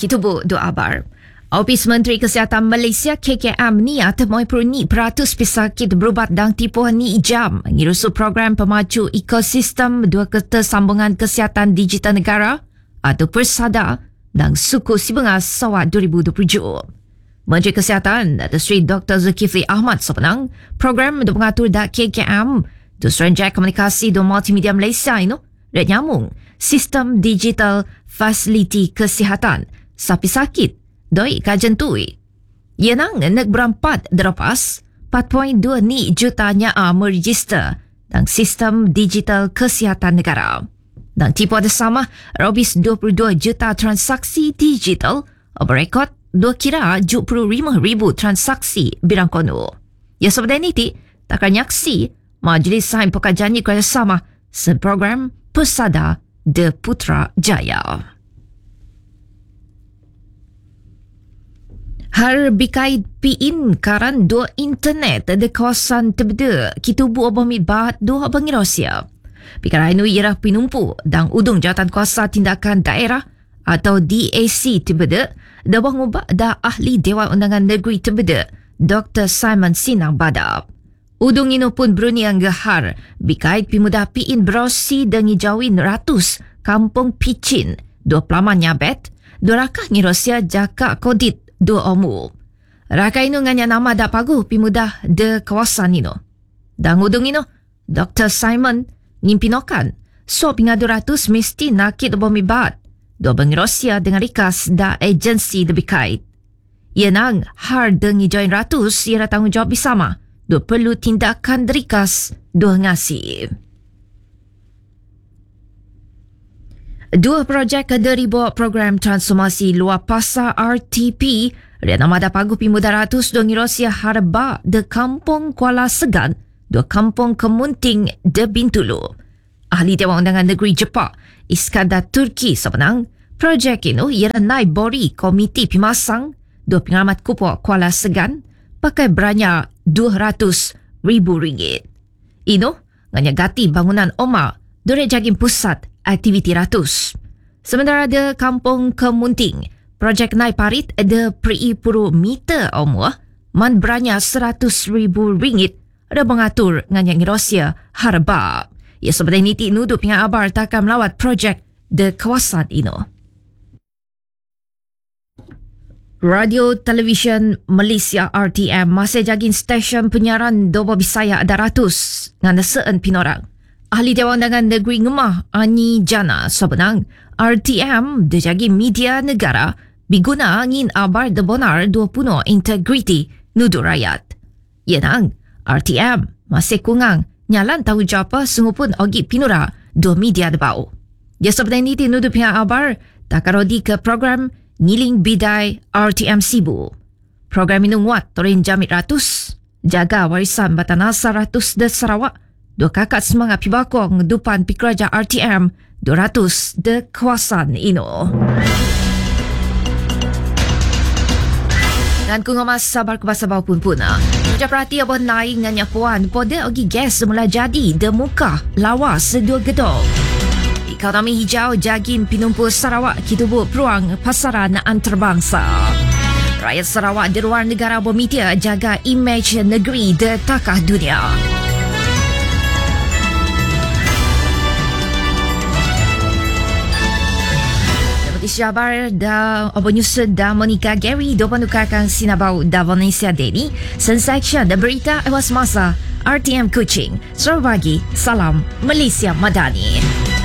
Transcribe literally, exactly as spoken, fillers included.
kita bu doa bar. Ofis Menteri Kesihatan Malaysia K K M niat sembilan puluh peratus pesakit berubat dan tipuan ni jam mengirusu program pemacu ekosistem dua ketersambungan kesihatan digital negara atau Persada dan suku Sibengas Sarawak dua ribu dua puluh tujuh. Menteri Kesihatan Datuk Seri Doktor Zulkifli Ahmad sebenang program untuk mengatur dak K K M tu Serenjak Komunikasi dan Multimedia Malaysia ini red nyamung sistem digital fasiliti kesihatan sapi sakit doi kajen tui. Yenang nak berampat derapas empat perpuluhan dua ni juta nyaa meregister dan sistem digital kesihatan negara. Dan tipu ada sama robis dua puluh dua juta transaksi digital berekod dua kira tujuh puluh lima ribu transaksi birang kono. Ya sebenarnya ini takkan nyaksi Majlis Sains Pekerjaan Kerjasama seprogram Persada de Putrajaya. Har bikai piin karan dua internet di kawasan terbeda kitubu abami bahat dua abangi Rusia. Pikara ini ialah pinumpu dan udung Jawatan Kuasa Tindakan Daerah atau D A C terbeda da bangubak da ahli Dewan Undangan Negeri terbeda Doktor Simon Sinang Badab. Udung ini pun beruniang gehar bikai pimudah piin berosi dan ngijauin ratus kampung picin dua pelaman nyabet dua rakah ngi Rusia jaka kodit dua omu. Raka ino nganya nama dak pagu pimudah de kawasan ino. Dan udung ino, Doktor Simon ngimpinokan so pingadu ratus mesti nakit bomi bat. Do bang Rusia dengan rikas da agensi lebih kait. Ia nang har dengi join ratus ia tanggungjawab bersama. Do perlu tindakan rikas do ngasih. Dua projek dari bawah program transformasi luar pasar R T P dan nama da pagu pimuda ratus dongi Rusia harba de Kampung Kuala Segan do Kampung Kemunting de Bintulu. Ahli Dewan Undangan Negeri Jepang Iskandar Turki sebenang projek ini ialah naik bori komiti pimasang do pengamat kupok Kuala Segan pakai beranya dua ratus ribu ringgit. Ino nganya gati bangunan Oma dore jagin pusat aktiviti ratus. Sementara ada Kampung Kemunting, projek naik parit ada peri puru meter omwa, man beranya seratus ribu ringgit ada mengatur nganyang Rusia harba. Ya sebenarnya niti nudup dengan abar takkan melawat projek de kawasan ino. Radio Televisyen Malaysia R T M masih jagin stesen penyiaran Doba Bisaya ada ratus ngana sean pinorang. Ahli Dewan Undangan Negeri Ngemah Ani Jana sebenang R T M dijagi media negara biguna ngin abar de bonar dua puno integriti nudu rakyat. Yenang R T M masih kungang nyalan tanggungjawab sungupun ogi pinura dua media de bau. Ya sebenarnya ini nudu pihak abar takarodi ke program ngiling bidai R T M Sibu. Program ini nguat torin jamit ratus jaga warisan Batanasa ratus de Sarawak. Dua kakak semangat pibakong dupan pikeraja R T M dua ratus de kawasan ino. Dan kungamas sabar kubasa bau pun puna. Ucap perhati abon naik nganya puan pada ogi gas semula jadi de muka lawas sedua gedong. Ekonomi hijau jagin pinumpu Sarawak kitubu peluang pasaran antarabangsa. Rakyat Sarawak di luar negara bermedia jaga imej negeri de takah dunia. Syabar da Obonyusa da Monica Gary do penukarkan sinabau da Vanessa Deni Sensaction da berita ewas masa R T M Kuching. Selamat pagi, salam Malaysia Madani.